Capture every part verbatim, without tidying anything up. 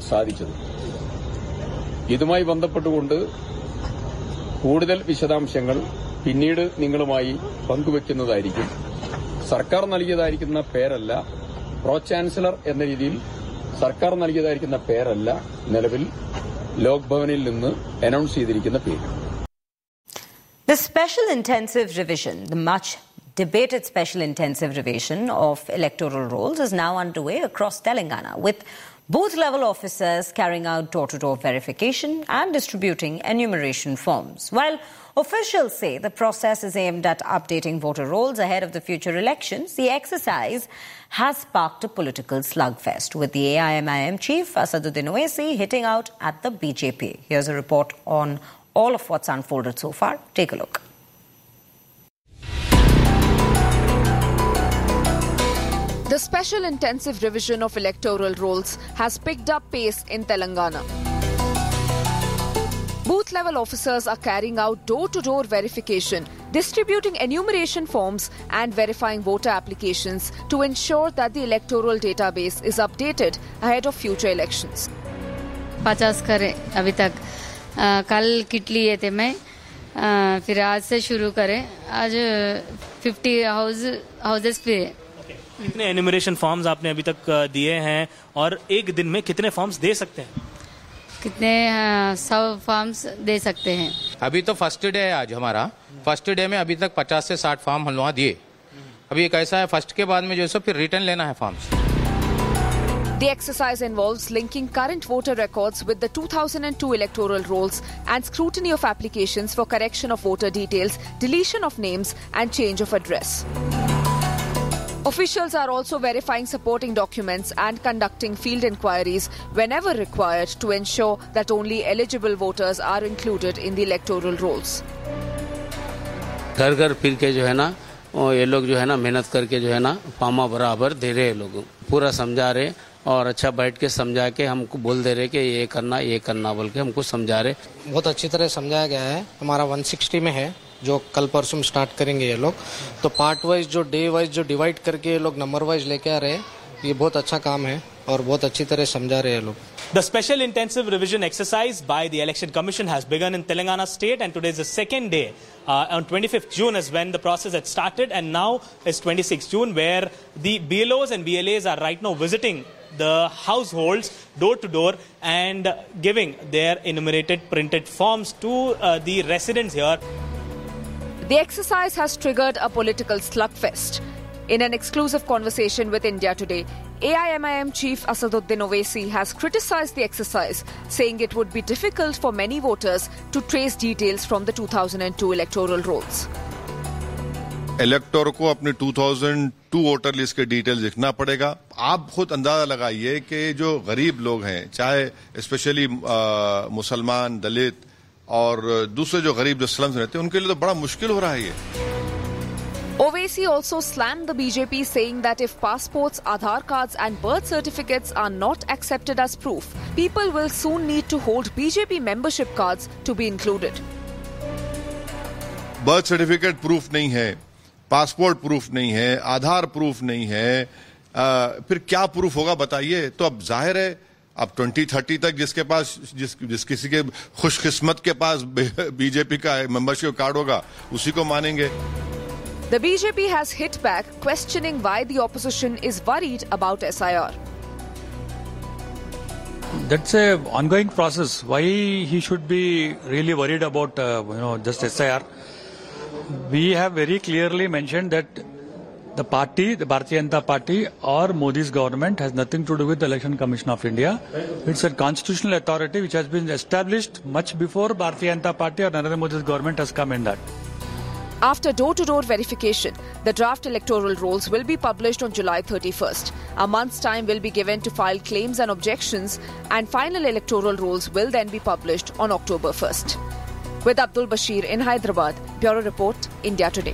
സാധിച്ചത്. ഇതുമായി ബന്ധപ്പെട്ടുകൊണ്ട് കൂടുതൽ വിശദാംശങ്ങൾ പിന്നീട് നിങ്ങളുമായി പങ്കുവെക്കുന്നതായിരിക്കും. സർക്കാർ നൽകിയതായിരിക്കുന്ന പേരല്ല, പ്രോ ചാൻസലർ എന്ന രീതിയിൽ സർക്കാർ നൽകിയതായിരിക്കുന്ന പേരല്ല നിലവിൽ ലോക്ഭവനിൽ നിന്ന് അനൗൺസ് ചെയ്തിരിക്കുന്ന പേര്. The special intensive revision, the much debated special intensive revision of electoral rolls is now underway across Telangana, with booth-level officers carrying out door-to-door verification and distributing enumeration forms. While officials say the process is aimed at updating voter rolls ahead of the future elections, the exercise has sparked a political slugfest, with the A I M I M chief Asaduddin Owaisi hitting out at the B J P. Here's a report on all of what's unfolded so far. Take a look. The special intensive revision of electoral rolls has picked up pace in Telangana. Booth-level officers are carrying out door-to-door verification, distributing enumeration forms and verifying voter applications to ensure that the electoral database is updated ahead of future elections. पचास करे अभी तक आ, कल kit लिए थे मैं आ, फिर आज से शुरू करें. आज फिफ्टी हाउस हाउसेस पे कितने एन्यूमरेशन फॉर्म्स आपने अभी तक दिए हैं और एक दिन में कितने फॉर्म्स दे सकते हैं? कितने सौ फॉर्म्स दे सकते हैं. अभी तो फर्स्ट डे है आज हमारा. फर्स्ट डे में अभी तक पचास से साठ फॉर्म हम लोग दिए. अभी एक ऐसा है फर्स्ट के बाद में जो है फिर रिटर्न लेना है forms. The exercise involves linking current voter records with the two thousand two electoral rolls and scrutiny of applications for correction of voter details, deletion of names and change of address. Officials are also verifying supporting documents and conducting field inquiries whenever required to ensure that only eligible voters are included in the electoral rolls. घर घर फिर के जो है ना ये लोग जो है ना मेहनत करके जो है ना पामा बराबर दे रहे लोग पूरा समझा रहे और अच्छा बैठ के समझा के हमको बोल दे रहे कि ये करना ये करना बोल के हमको समझा रहे. बहुत अच्छी तरह समझाया गया है. हमारा एक सौ साठ में है जो कल परसों में स्टार्ट करेंगे ये लोग. तो पार्ट वाइज जो डे वाइज जो डिवाइड करके ये लोग नंबर वाइज लेके आ रहे हैं. ये बहुत अच्छा काम है और बहुत अच्छी तरह समझा रहे हैं लोग. The special intensive revision exercise by the Election Commission has begun in Telangana state, and today is the second day. Uh, on twenty-fifth June is when the process had started, and now is twenty-sixth June, where the B L Os and B L As are right now visiting the households door to door and giving their enumerated printed forms to uh, the residents here. The exercise has triggered a political slugfest. In an exclusive conversation with India Today, A I M I M chief Asaduddin Owaisi has criticized the exercise, saying it would be difficult for many voters to trace details from the two thousand two electoral rolls. इलेक्टर को अपने दो हज़ार दो voter list के details लिखना पड़ेगा. आप खुद अंदाजा लगाइए कि जो गरीब लोग हैं, चाहे स्पेशली मुसलमान, दलित और दूसरे जो गरीब जो स्लम्स रहते हैं, उनके लिए तो बड़ा मुश्किल हो रहा है ये. Owaisi also slammed the B J P, saying that if passports, Aadhaar cards and birth certificates are not accepted as proof, people will soon need to hold B J P membership cards to be included. Birth certificate proof नहीं है, passport proof नहीं है, आधार proof नहीं है, आ, फिर क्या proof होगा बताइए. तो अब जाहिर है अब ट्वेंटी थर्टी तक जिसके पास जिस जिस किसी के खुशकिस्मत के पास बीजेपी का मेंबरशिप कार्ड होगा उसी को मानेंगे. The B J P has hit back, questioning why the opposition is worried about S I R. That's a ongoing process. Why he should be really worried about uh, you know just S I R? We have very clearly mentioned that the party, the Bharatiya Janata Party or Modi's government has nothing to do with the Election Commission of India. It's a constitutional authority which has been established much before Bharatiya Janata Party or Narendra Modi's government has come in that. After door-to-door verification, the draft electoral rolls will be published on July thirty-first. A month's time will be given to file claims and objections, and final electoral rolls will then be published on October first. With Abdul Bashir in Hyderabad, Bureau Report, India Today.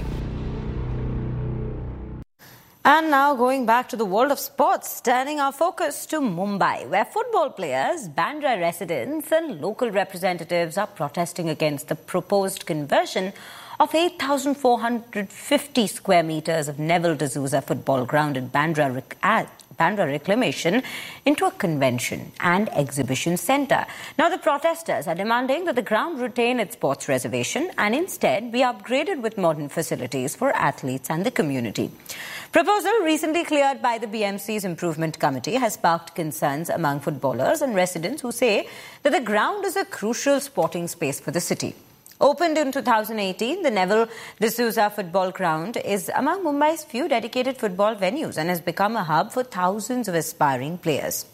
And now going back to the world of sports, turning our focus to Mumbai, where football players, Bandra residents and local representatives are protesting against the proposed conversion of eight thousand four hundred fifty square metres of Neville D'Souza football ground in Bandra, Bandra reclamation into a convention and exhibition centre. Now the protesters are demanding that the ground retain its sports reservation and instead be upgraded with modern facilities for athletes and the community. Proposal recently cleared by the B M C's Improvement Committee has sparked concerns among footballers and residents who say that the ground is a crucial sporting space for the city. Opened in two thousand eighteen, the Neville D'Souza Football Ground is among Mumbai's few dedicated football venues and has become a hub for thousands of aspiring players.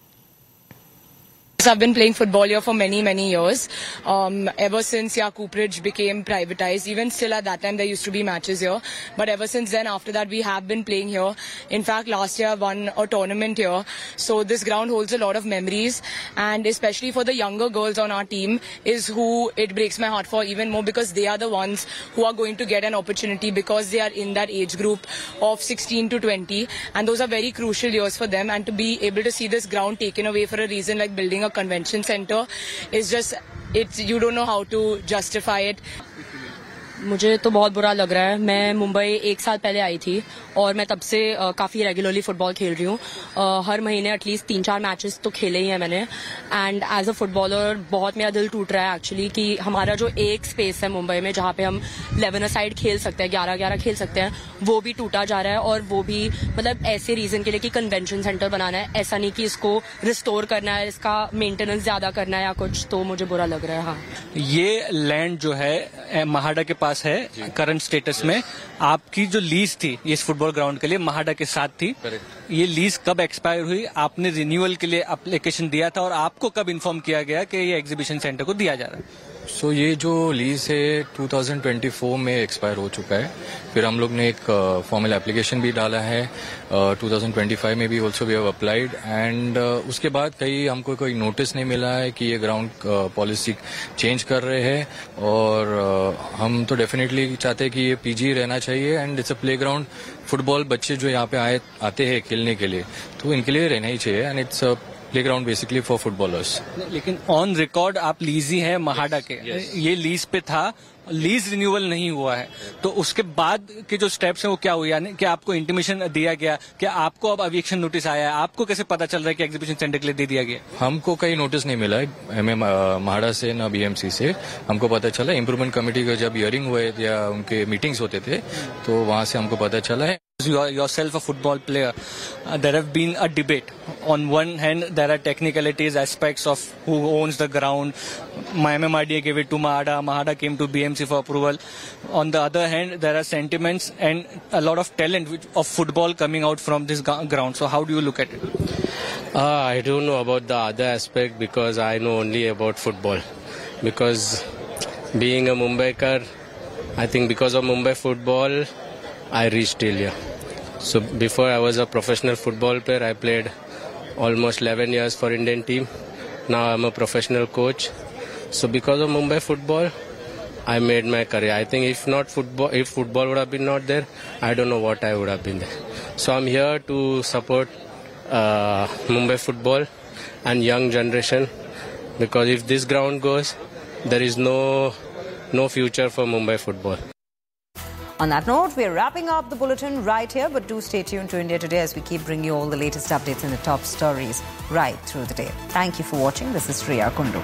I've been playing football here for many, many years. Um, ever since yeah, Cooperage became privatized, even still at that time there used to be matches here. But ever since then, after that, we have been playing here. In fact, last year I won a tournament here. So this ground holds a lot of memories, and especially for the younger girls on our team is who it breaks my heart for even more, because they are the ones who are going to get an opportunity because they are in that age group of sixteen to twenty, and those are very crucial years for them. And to be able to see this ground taken away for a reason like building a convention center is just, it's, you don't know how to justify it. मुझे तो बहुत बुरा लग रहा है. मैं मुंबई एक साल पहले आई थी और मैं तब से uh, काफ़ी रेगुलरली फुटबॉल खेल रही हूँ. uh, हर महीने एटलीस्ट तीन चार मैचेस तो खेले ही हैं मैंने. एंड एज अ फुटबॉलर बहुत मेरा दिल टूट रहा है एक्चुअली कि हमारा जो एक स्पेस है मुंबई में जहाँ पे हम इलेवन अ साइड खेल सकते हैं, ग्यारह ग्यारह खेल सकते हैं, वो भी टूटा जा रहा है. और वो भी मतलब ऐसे रीज़न के लिए कि कन्वेंशन सेंटर बनाना है, ऐसा नहीं कि इसको रिस्टोर करना है, इसका मेंटेनेंस ज़्यादा करना है या कुछ. तो मुझे बुरा लग रहा है. हाँ, ये लैंड जो है महाडा के पास है करंट स्टेटस में. आपकी जो लीज थी इस फुटबॉल ग्राउंड के लिए महाडा के साथ थी. ये लीज कब एक्सपायर हुई? आपने रिन्यूअल के लिए एप्लीकेशन दिया था और आपको कब इन्फॉर्म किया गया कि ये एग्जीबिशन सेंटर को दिया जा रहा है? सो so, ये जो लीज है टू थाउजेंड ट्वेंटी फोर में एक्सपायर हो चुका है. फिर हम लोग ने एक फॉर्मल uh, एप्लीकेशन भी डाला है. टू थाउजेंड ट्वेंटी फाइव में भी also we have applied. And उसके बाद कहीं हमको कोई नोटिस नहीं मिला है कि ये ग्राउंड पॉलिसी चेंज कर रहे हैं. और uh, हम तो डेफिनेटली चाहते हैं कि ये पीजी रहना चाहिए. And it's a play ground. Football बच्चे जो यहाँ पे आए आते हैं खेलने के लिए, तो इनके लिए रहना ही चाहिए. And it's playground basically for footballers. लेकिन ऑन रिकॉर्ड आप लीजी हैं महाडा के. yes. ये लीज पे था, लीज रिन्यूअल नहीं हुआ है. तो उसके बाद के जो स्टेप्स हैं वो क्या हुए? यानी क्या आपको इंटीमेशन दिया गया? क्या आपको अब एविक्शन नोटिस आया है? आपको कैसे पता चल रहा है कि एग्जीबिशन सेंटर के लिए दे दिया गया? हमको कहीं नोटिस नहीं मिला है हमें महाडा से ना बीएमसी से. हमको पता चला इम्प्रूवमेंट कमेटी का जब हियरिंग हुए या उनके मीटिंग्स होते थे तो वहां से हमको पता चला है. You are yourself a football player. Uh, there have been a debate. On one hand, there are technicalities, aspects of who owns the ground. M M R D A gave it to Mahada. Mahada came to B M C for approval. On the other hand, there are sentiments and a lot of talent which, of football coming out from this ground. So how do you look at it? Uh, I don't know about the other aspect because I know only about football. Because being a Mumbaikar, I think because of Mumbai football, I reached till here. So before I was a professional football player, I played almost eleven years for Indian team. Now I'm a professional coach. So because of Mumbai football, I made my career. I think if not football, if football would have been not there, I don't know what I would have been there. So I'm here to support uh, Mumbai football and young generation, because if this ground goes, there is no no future for Mumbai football. On that note, we're wrapping up the bulletin right here, but do stay tuned to India Today as we keep bringing you all the latest updates and the top stories right through the day. Thank you for watching. This is Shreya Kundu.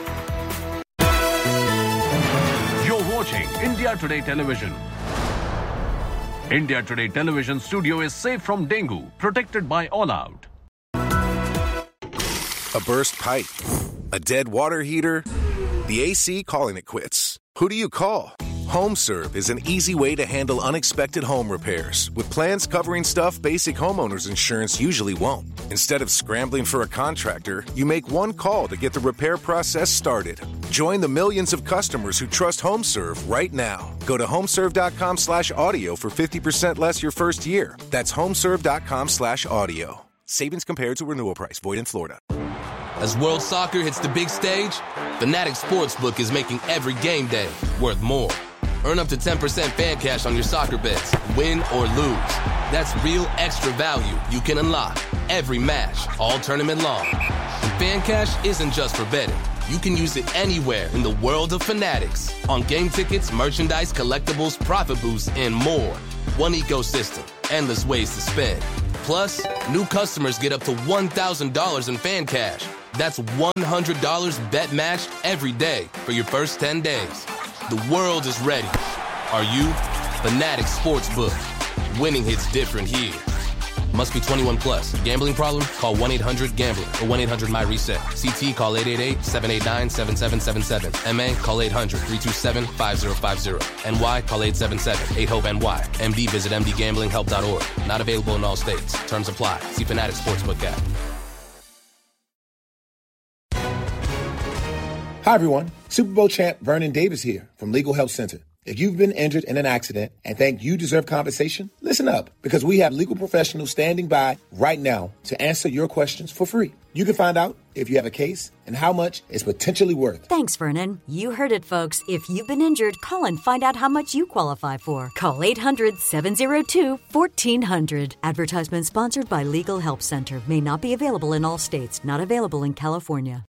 You're watching India Today Television. India Today Television studio is safe from dengue, protected by All Out. A burst pipe, a dead water heater, the A C calling it quits. Who do you call? HomeServe is an easy way to handle unexpected home repairs with plans covering stuff basic homeowners insurance usually won't. Instead of scrambling for a contractor, you make one call to get the repair process started. Join the millions of customers who trust HomeServe right now. Go to homeserve.com slash audio for fifty percent less your first year. That's homeserve.com slash audio. Savings compared to renewal price. Void in Florida. As World Soccer hits the big stage, Fanatic Sportsbook is making every game day worth more. Earn up to ten percent fan cash on your soccer bets, win or lose. That's real extra value you can unlock every match, all tournament long. And fan cash isn't just for betting. You can use it anywhere in the world of Fanatics. On game tickets, merchandise, collectibles, profit boosts, and more. One ecosystem, endless ways to spend. Plus, new customers get up to one thousand dollars in fan cash. That's one hundred dollars bet matched every day for your first ten days. The world is ready. Are you? Fanatics Sportsbook. Winning hits different here. Must be twenty-one plus. Gambling problem? Call one eight hundred gambler or one eight hundred my reset. C T call eight eight eight, seven eight nine, seven seven seven seven. M A call eight hundred, three two seven, five zero five zero. N Y call eight seven seven, eight hope N Y. M D visit m d gambling help dot org. Not available in all states. Terms apply. See Fanatics Sportsbook app. Hi, everyone. Super Bowl champ Vernon Davis here from Legal Help Center. If you've been injured in an accident and think you deserve compensation, listen up, because we have legal professionals standing by right now to answer your questions for free. You can find out if you have a case and how much it's potentially worth. Thanks, Vernon. You heard it, folks. If you've been injured, call and find out how much you qualify for. Call eight hundred, seven oh two, fourteen hundred. Advertisement sponsored by Legal Help Center. May not be available in all states. Not available in California.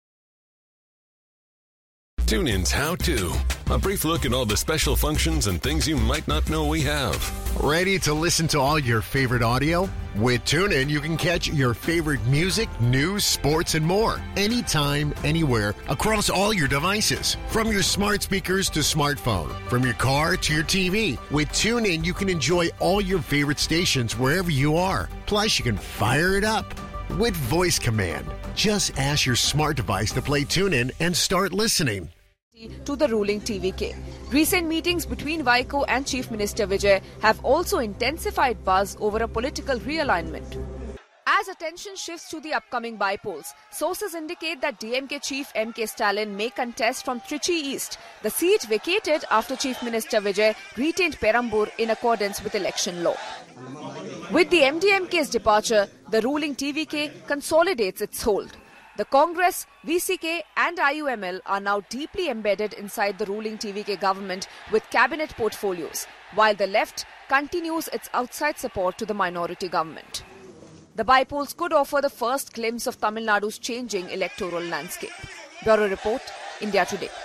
TuneIn's How To. A brief look at all the special functions and things you might not know we have. Ready to listen to all your favorite audio? With TuneIn, you can catch your favorite music, news, sports, and more. Anytime, anywhere, across all your devices. From your smart speakers to smartphone. From your car to your T V. With TuneIn, you can enjoy all your favorite stations wherever you are. Plus, you can fire it up with voice command. Just ask your smart device to play TuneIn and start listening. To the ruling T V K. Recent meetings between Vaiko and Chief Minister Vijay have also intensified buzz over a political realignment. As attention shifts to the upcoming bypolls, sources indicate that D M K Chief M K Stalin may contest from Trichy East, the seat vacated after Chief Minister Vijay retained Perambur in accordance with election law. With the M D M K's departure, the ruling T V K consolidates its hold. The Congress, V C K and I U M L are now deeply embedded inside the ruling T V K government with cabinet portfolios, while the left continues its outside support to the minority government. The bypolls could offer the first glimpse of Tamil Nadu's changing electoral landscape. Bureau Report, India Today.